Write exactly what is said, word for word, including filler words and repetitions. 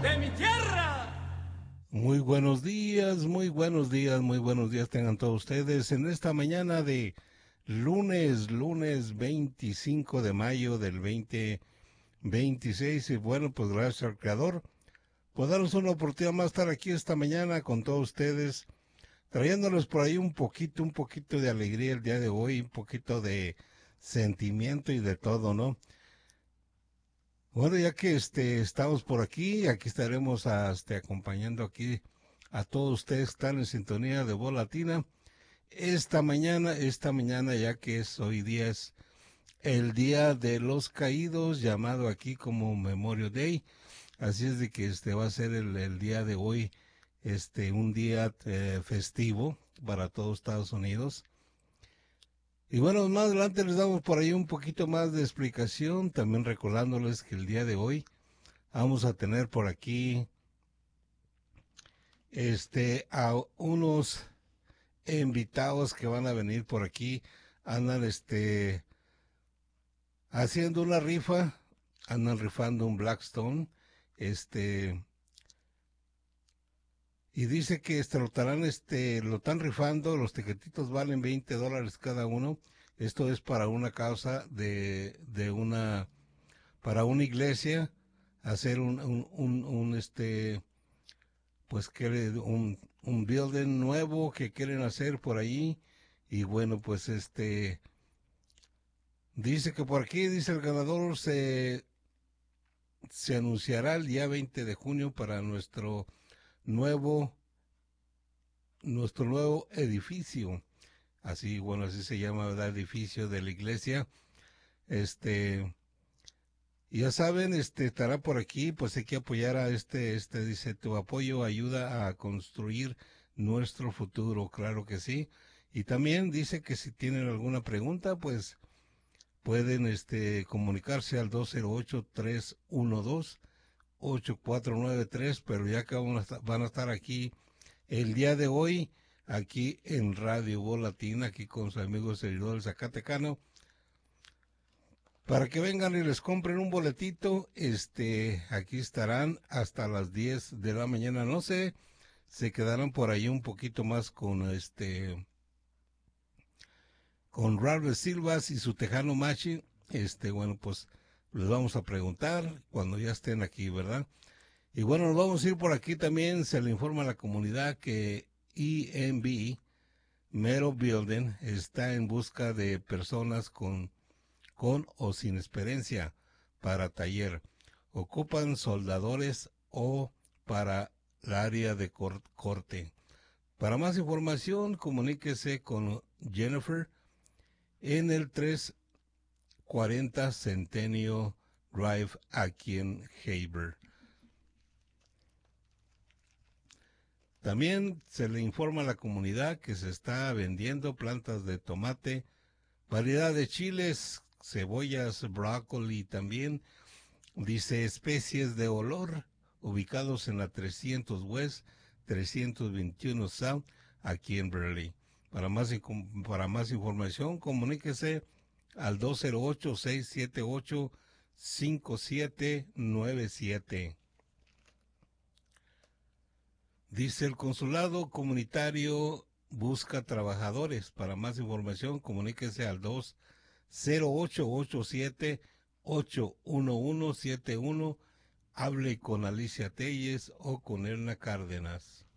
de mi tierra. Muy buenos días, muy buenos días, muy buenos días tengan todos ustedes en esta mañana de lunes, lunes veinticinco de mayo del dos mil veintiséis. Y bueno, pues gracias al Creador por darnos una oportunidad más de estar aquí esta mañana con todos ustedes, trayéndoles por ahí un poquito, un poquito de alegría el día de hoy, un poquito de sentimiento y de todo, ¿no? Bueno, ya que este estamos por aquí, aquí estaremos a, este, acompañando aquí a todos ustedes que están en sintonía de Voz Latina. Esta mañana, esta mañana, ya que es hoy día es el Día de los Caídos, llamado aquí como Memorial Day. Así es de que este va a ser el, el día de hoy, este un día eh, festivo para todos Estados Unidos. Y bueno, más adelante les damos por ahí un poquito más de explicación, también recordándoles que el día de hoy vamos a tener por aquí este a unos invitados que van a venir por aquí. Andan este haciendo una rifa, andan rifando un Blackstone, este y dice que este lo estarán este lo están rifando, los tiquetitos valen veinte dólares cada uno. Esto es para una causa de, de una para una iglesia, hacer un, un, un, un este pues que un, un building nuevo que quieren hacer por ahí. Y bueno, pues este dice que por aquí, dice el ganador, se, se anunciará el día veinte de junio para nuestro nuevo, nuestro nuevo edificio. Así, bueno, así se llama, ¿verdad? Edificio de la iglesia. Este, ya saben, este estará por aquí, pues hay que apoyar a este, este dice, tu apoyo ayuda a construir nuestro futuro, claro que sí. Y también dice que si tienen alguna pregunta, pues pueden este comunicarse al dos cero ocho, tres uno dos, ocho cuatro nueve tres, pero ya que van a, estar, van a estar aquí el día de hoy, aquí en Radio Voz Latina, aquí con su amigo servidor el Zacatecano, para que vengan y les compren un boletito. Este, aquí estarán hasta las diez de la mañana. No sé, se quedarán por ahí un poquito más con este, con Raúl Silvas y su Tejano Machi. Este, bueno, pues les vamos a preguntar cuando ya estén aquí, ¿verdad? Y bueno, nos vamos a ir por aquí también. Se le informa a la comunidad que E M B, Mero Building, está en busca de personas con con o sin experiencia para taller. Ocupan soldadores o para el área de cor corte. Para más información, comuníquese con Jennifer en el trescientos cuarenta Centennial Drive aquí en Haber. También se le informa a la comunidad que se está vendiendo plantas de tomate, variedad de chiles, cebollas, brócoli también. Dice especies de olor ubicados en la trescientos West, trescientos veintiuno South, aquí en Burley. Para más, para más información, comuníquese al dos cero ocho, seis siete ocho, cinco siete nueve siete. Dice el consulado comunitario busca trabajadores. Para más información, comuníquese al dos cero ocho, ocho siete ocho uno uno siete uno. Hable con Alicia Telles o con Elna Cárdenas.